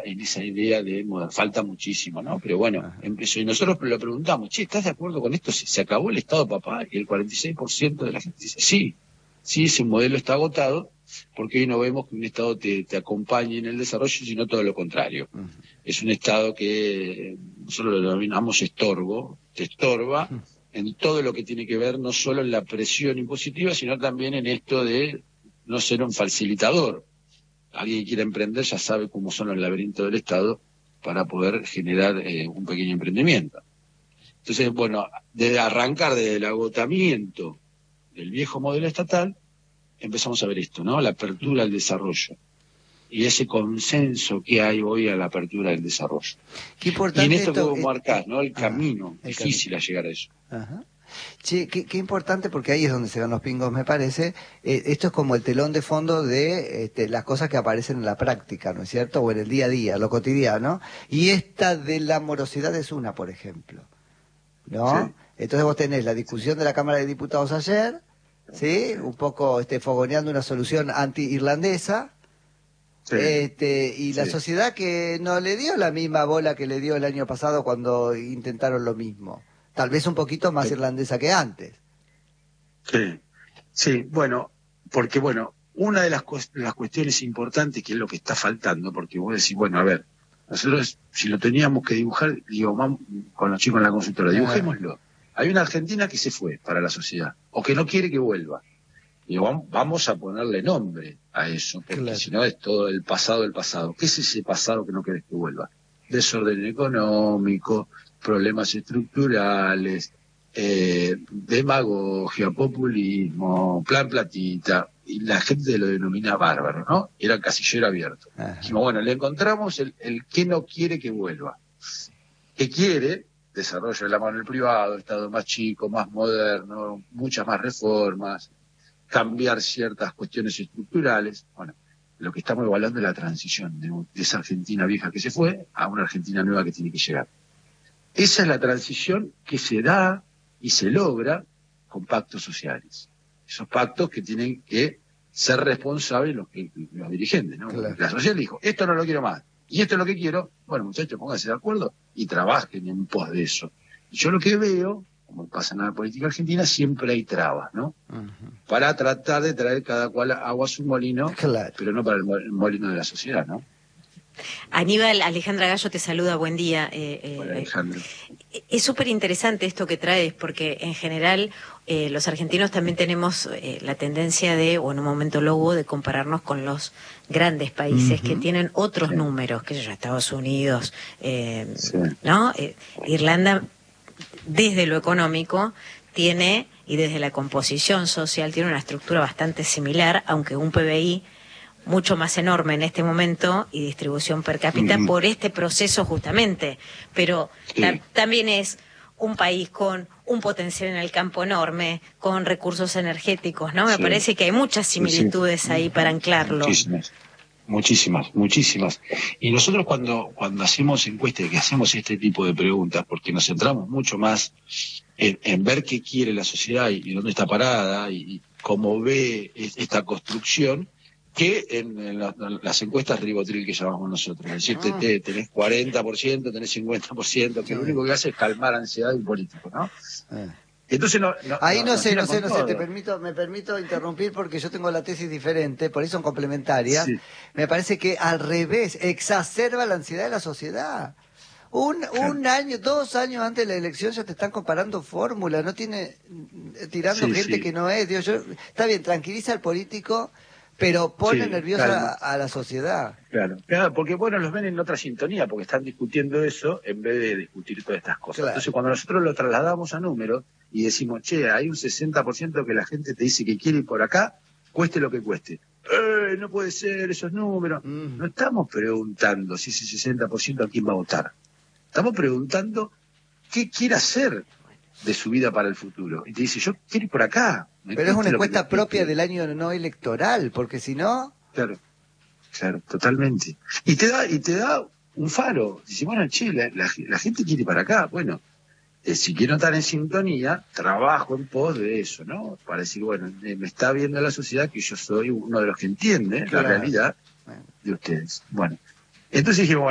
esa idea de falta muchísimo, ¿no? Pero bueno, empezó, y nosotros le preguntamos, che, ¿estás de acuerdo con esto? ¿Se acabó el Estado, papá? Y el 46% de la gente dice, sí, ese modelo está agotado, porque hoy no vemos que un Estado te acompañe en el desarrollo, sino todo lo contrario. Es un Estado que nosotros lo denominamos estorbo, te estorba en todo lo que tiene que ver no solo en la presión impositiva, sino también en esto de no ser un facilitador. Alguien que quiera emprender ya sabe cómo son los laberintos del Estado para poder generar un pequeño emprendimiento. Entonces, bueno, de arrancar desde el agotamiento del viejo modelo estatal, empezamos a ver esto, ¿no? La apertura al desarrollo. Y ese consenso que hay hoy a la apertura del desarrollo. Qué importante y en esto que esto, vos marcás, ¿no? El camino, el difícil camino. a llegar a eso. Ajá. Che, qué importante, porque ahí es donde se dan los pingos, me parece. Esto es como el telón de fondo de las cosas que aparecen en la práctica, ¿no es cierto? O en el día a día, lo cotidiano. Y esta de la morosidad es una, por ejemplo, ¿no? Sí. Entonces vos tenés la discusión de la Cámara de Diputados ayer, ¿sí? Un poco fogoneando una solución anti-irlandesa. Sí. Y la sociedad que no le dio la misma bola que le dio el año pasado cuando intentaron lo mismo. Tal vez un poquito más irlandesa que antes. Sí, sí, bueno, porque bueno, una de las cuestiones importantes, que es lo que está faltando, porque vos decís, bueno, a ver, nosotros si lo teníamos que dibujar, digo, vamos, con los chicos en la consultora, dibujémoslo. Hay una Argentina que se fue para la sociedad, o que no quiere que vuelva. Digo, vamos a ponerle nombre a eso, porque si no es todo el pasado del pasado. ¿Qué es ese pasado que no querés que vuelva? Desorden económico, problemas estructurales, demagogia, populismo, plan platita, y la gente lo denomina bárbaro, ¿no? Era casillero abierto. Dijimos, bueno, le encontramos el que no quiere que vuelva. Que quiere desarrollo de la mano del privado, Estado más chico, más moderno, muchas más reformas, cambiar ciertas cuestiones estructurales. Bueno, lo que estamos evaluando es la transición de esa Argentina vieja que se fue a una Argentina nueva que tiene que llegar. Esa es la transición que se da y se logra con pactos sociales. Esos pactos que tienen que ser responsables los dirigentes, ¿no? Claro. La sociedad dijo, esto no lo quiero más, y esto es lo que quiero. Bueno, muchachos, pónganse de acuerdo y trabajen en pos de eso. Y yo lo que veo, como pasa en la política argentina, siempre hay trabas, ¿no? Para tratar de traer cada cual agua a su molino, pero no para el molino de la sociedad, ¿no? Aníbal, Alejandra Gallo te saluda, buen día. Hola, Alejandro. Es súper interesante esto que traes, porque en general los argentinos también tenemos la tendencia de, o en un momento lo hubo, de compararnos con los grandes países que tienen otros números, que yo, Estados Unidos, ¿no? Irlanda, desde lo económico, tiene, y desde la composición social, tiene una estructura bastante similar, aunque un PBI mucho más enorme en este momento y distribución per cápita por este proceso justamente, pero también es un país con un potencial en el campo enorme, con recursos energéticos, ¿no? Me parece que hay muchas similitudes ahí para anclarlo. Muchísimas. Y nosotros cuando hacemos encuestas, que hacemos este tipo de preguntas, porque nos centramos mucho más en ver qué quiere la sociedad y dónde está parada y cómo ve esta construcción, que en las encuestas ribotril que llamamos nosotros. Es decir, tenés 40%, tenés 50%, que lo único que hace es calmar ansiedad de un político, ¿no? Entonces ahí no sé, me permito interrumpir porque yo tengo la tesis diferente, por eso son complementarias. Me parece que al revés, exacerba la ansiedad de la sociedad. Un año, 2 años antes de la elección ya te están comparando fórmulas, no tiene tirando gente que no es. Dios, está bien, tranquiliza al político, pero pone nerviosa a la sociedad. Claro, porque bueno, los ven en otra sintonía, porque están discutiendo eso en vez de discutir todas estas cosas. Entonces cuando nosotros lo trasladamos a números y decimos, che, hay un 60% que la gente te dice que quiere ir por acá, cueste lo que cueste. No puede ser esos números. No estamos preguntando si ese 60% a quién va a votar. Estamos preguntando qué quiere hacer de su vida para el futuro. Y te dice, yo quiero ir por acá. Pero es una encuesta propia del año no electoral, porque si no... Claro, totalmente. Y te da un faro. Dice, bueno, che, la gente quiere ir para acá. Bueno, si quiero estar en sintonía, trabajo en pos de eso, ¿no? Para decir, bueno, me está viendo la sociedad que yo soy uno de los que entiende la realidad de ustedes. Bueno, entonces dijimos,